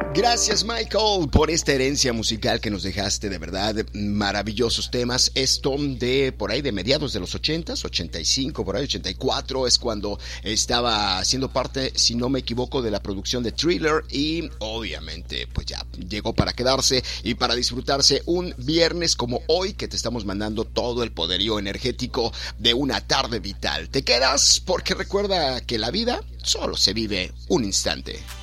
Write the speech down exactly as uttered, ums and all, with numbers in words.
Gracias, Michael, por esta herencia musical que nos dejaste, de verdad, maravillosos temas. Esto de por ahí de mediados de los ochentas, ochenta y cinco, por ahí ochenta y cuatro es cuando estaba siendo parte, si no me equivoco, de la producción de Thriller y obviamente pues ya llegó para quedarse y para disfrutarse un viernes como hoy que te estamos mandando todo el poderío energético de una tarde vital. Te quedas porque recuerda que la vida solo se vive un instante.